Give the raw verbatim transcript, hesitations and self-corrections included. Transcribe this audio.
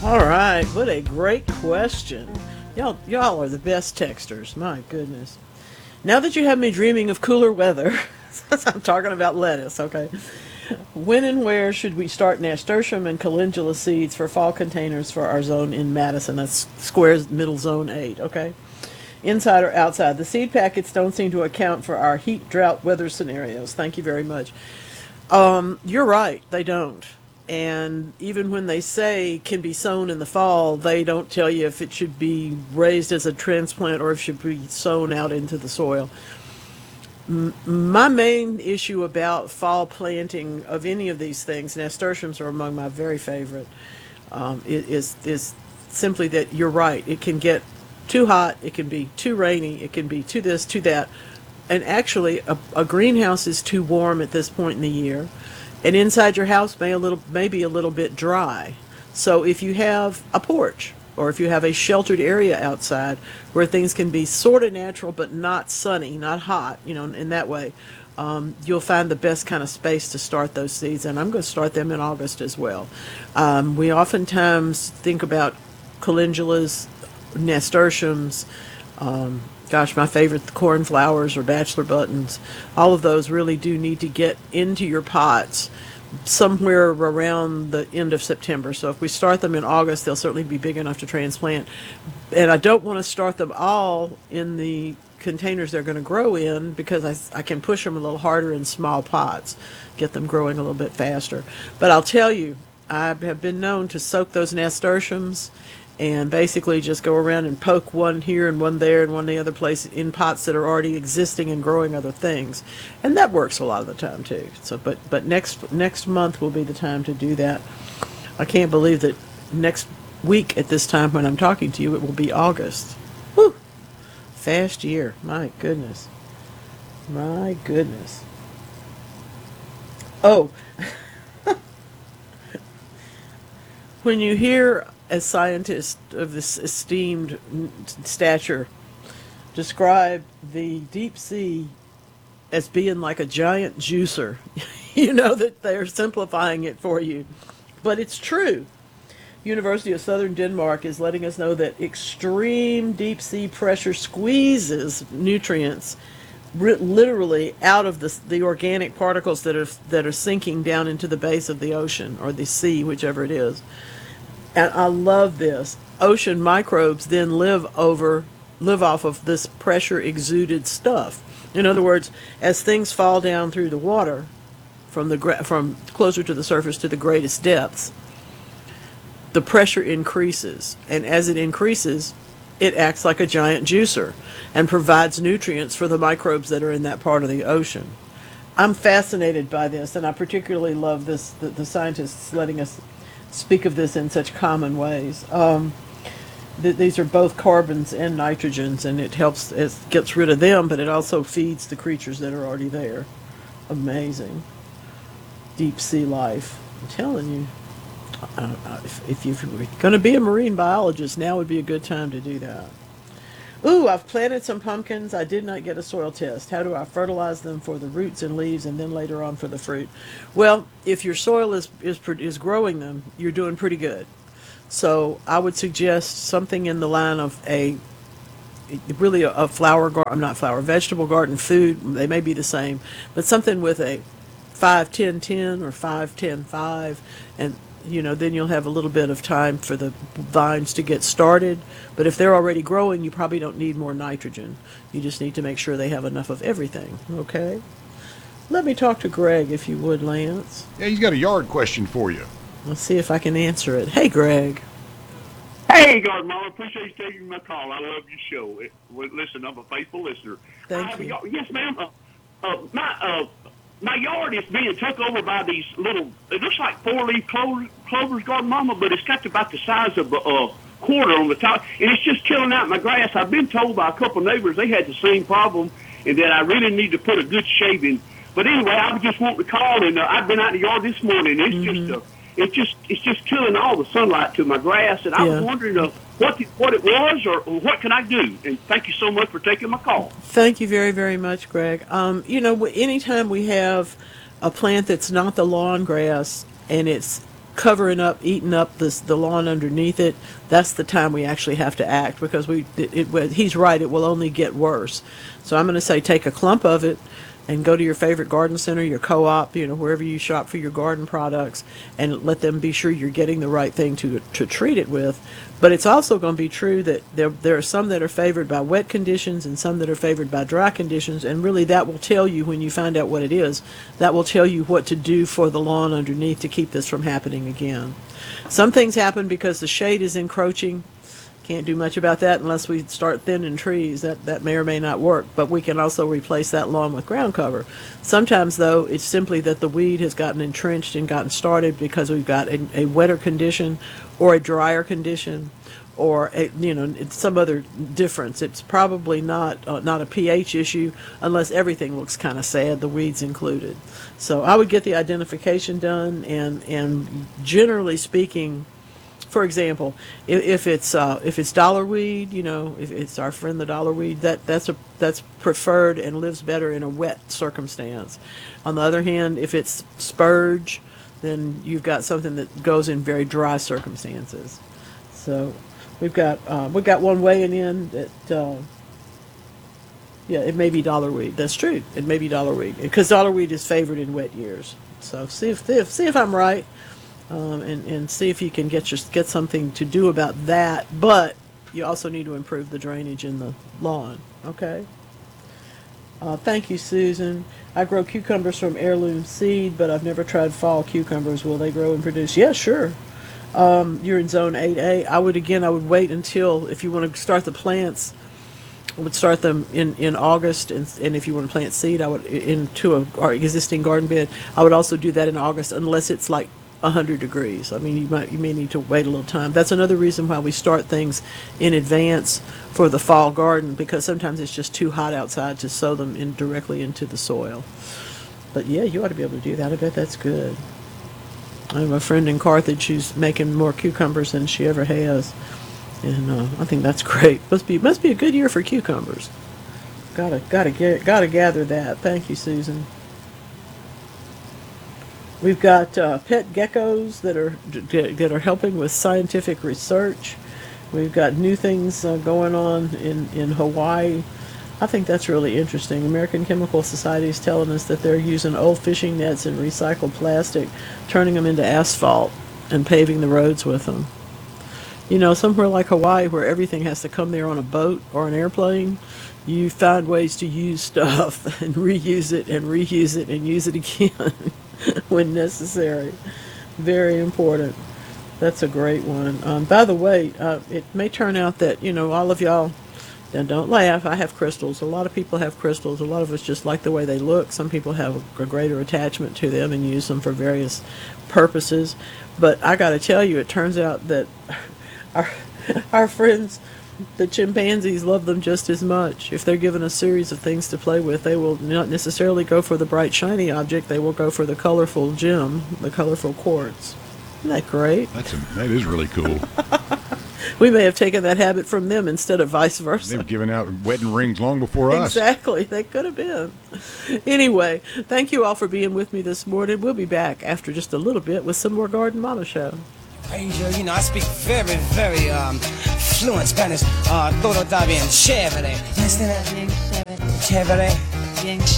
All right, what a great question. Y'all, y'all are the best texters. My goodness. Now that you have me dreaming of cooler weather, I'm talking about lettuce, okay? When and where should we start nasturtium and calendula seeds for fall containers for our zone in Madison? That's squares middle zone eight, okay? Inside or outside? The seed packets don't seem to account for our heat drought weather scenarios. Thank you very much. Um, you're right, they don't. And even when they say can be sown in the fall, they don't tell you if it should be raised as a transplant or if it should be sown out into the soil. M- my main issue about fall planting of any of these things, nasturtiums are among my very favorite, um, i- is is simply that you're right. It can get too hot, it can be too rainy, it can be too this, too that, and actually a, a greenhouse is too warm at this point in the year, and inside your house may a little maybe a little bit dry. So if you have a porch or if you have a sheltered area outside where things can be sort of natural but not sunny, not hot, you know, in that way, um, you'll find the best kind of space to start those seeds. And I'm going to start them in August as well. Um, we oftentimes think about calendulas, nasturtiums, um, gosh, my favorite, the cornflowers or bachelor buttons. All of those really do need to get into your pots somewhere around the end of September. So if we start them in August, they'll certainly be big enough to transplant. And I don't want to start them all in the containers they're going to grow in because I, I can push them a little harder in small pots, get them growing a little bit faster. But I'll tell you, I have been known to soak those nasturtiums and basically just go around and poke one here and one there and one the other place in pots that are already existing and growing other things, and that works a lot of the time too. So, but but next next month will be the time to do that. I can't believe that next week at this time when I'm talking to you, it will be August. Whew, fast year. My goodness, my goodness. Oh, when you hear a scientist of this esteemed stature describe the deep sea as being like a giant juicer, you know that they're simplifying it for you. But it's true. University of Southern Denmark is letting us know that extreme deep sea pressure squeezes nutrients ri- literally out of the, the organic particles that are that are sinking down into the base of the ocean or the sea, whichever it is. And I love this. Ocean microbes then live over, live off of this pressure exuded stuff. In other words, as things fall down through the water, from the gra- from closer to the surface to the greatest depths, the pressure increases, and as it increases, it acts like a giant juicer and provides nutrients for the microbes that are in that part of the ocean. I'm fascinated by this, and I particularly love this. The, the scientists letting us speak of this in such common ways. Um, th- these are both carbons and nitrogens, and it helps, it gets rid of them, but it also feeds the creatures that are already there. Amazing. Deep sea life. I'm telling you. Uh, uh, if, if you're going to be a marine biologist, now would be a good time to do that. Ooh, I've planted some pumpkins. I did not get a soil test. How do I fertilize them for the roots and leaves and then later on for the fruit? Well, if your soil is, is, is growing them, you're doing pretty good. So I would suggest something in the line of a really a, a flower garden, I'm not flower, vegetable garden, food, they may be the same, but something with a five ten ten or five ten five, and you know, then you'll have a little bit of time for the vines to get started. But if they're already growing, you probably don't need more nitrogen. You just need to make sure they have enough of everything. Okay? Let me talk to Greg, if you would, Lance. Yeah, he's got a yard question for you. Let's see if I can answer it. Hey, Greg. Hey, God, Mama, appreciate you taking my call. I love your show. It, well, listen, I'm a faithful listener. I Thank have a you. yard. Yes, ma'am. Uh, uh, my uh, my yard is being took over by these little. It looks like four leaf clover, clovers, God, Mama, but it's got about the size of a uh, quarter on the top, and it's just killing out my grass. I've been told by a couple neighbors they had the same problem, and that I really need to put a good shaving. But anyway, I was just wanting to call, and uh, I've been out in the yard this morning. It's Mm-hmm. just a it's just it's just killing all the sunlight to my grass, and I was Yeah. wondering uh, what the, what it was or, or what can I do. And thank you so much for taking my call. Thank you very, very much, Greg. Um, you know, anytime we have a plant that's not the lawn grass and it's covering up, eating up this, the lawn underneath it, that's the time we actually have to act, because we it, it, he's right, it will only get worse. So I'm going to say take a clump of it and go to your favorite garden center, your co-op, you know, wherever you shop for your garden products, and let them be sure you're getting the right thing to to treat it with. But it's also going to be true that there there are some that are favored by wet conditions and some that are favored by dry conditions, and really that will tell you, when you find out what it is, that will tell you what to do for the lawn underneath to keep this from happening again. Some things happen because the shade is encroaching. Can't do much about that unless we start thinning trees. That that may or may not work, but we can also replace that lawn with ground cover. Sometimes, though, it's simply that the weed has gotten entrenched and gotten started because we've got a, a wetter condition or a drier condition, or a, you know, it's some other difference. It's probably not uh, not a pH issue unless everything looks kind of sad, the weeds included. So I would get the identification done, and and generally speaking, for example, if, if it's uh, if it's dollarweed, you know, if it's our friend the dollarweed, that that's a that's preferred and lives better in a wet circumstance. On the other hand, if it's spurge, then you've got something that goes in very dry circumstances. So we've got uh, we've got one weighing in that uh, yeah, it may be dollarweed. That's true. It may be dollarweed because dollarweed is favored in wet years. So see if, if see if I'm right. Um, and, and see if you can get your, get something to do about that. But you also need to improve the drainage in the lawn. Okay? Uh, thank you, Susan. I grow cucumbers from heirloom seed, but I've never tried fall cucumbers. Will they grow and produce? Yeah, sure. Um, you're in zone eight A. I would, again, I would wait until, if you want to start the plants, I would start them in, in August, and, and if you want to plant seed, I would into a, our existing garden bed. I would also do that in August, unless it's like one hundred degrees. I mean, you might you may need to wait a little time. That's another reason why we start things in advance for the fall garden, because sometimes it's just too hot outside to sow them in directly into the soil. But yeah, you ought to be able to do that. I bet that's good. I have a friend in Carthage who's making more cucumbers than she ever has, and uh, I think that's great. Must be must be a good year for cucumbers. Gotta gotta get gotta gather that. Thank you, Susan. We've got uh, pet geckos that are that are helping with scientific research. We've got new things uh, going on in, in Hawaii. I think that's really interesting. American Chemical Society is telling us that they're using old fishing nets and recycled plastic, turning them into asphalt and paving the roads with them. You know, somewhere like Hawaii, where everything has to come there on a boat or an airplane, you find ways to use stuff and reuse it and reuse it and use it again when necessary. Very important. That's a great one. Um, by the way, uh, it may turn out that, you know, all of y'all, now don't laugh, I have crystals. A lot of people have crystals. A lot of us just like the way they look. Some people have a greater attachment to them and use them for various purposes. But I got to tell you, it turns out that our, our friends, the chimpanzees, love them just as much. If they're given a series of things to play with, they will not necessarily go for the bright, shiny object. They will go for the colorful gem, the colorful quartz. Isn't that great? That's a, that is really cool. We may have taken that habit from them instead of vice versa. They've given out wedding rings long before us. Exactly. They could have been. Anyway, thank you all for being with me this morning. We'll be back after just a little bit with some more Garden Mama Show. Angel, you know, I speak very, very um, fluent Spanish. Uh, todo está bien chévere. You understand that? Bien chévere. Chévere. Bien chévere.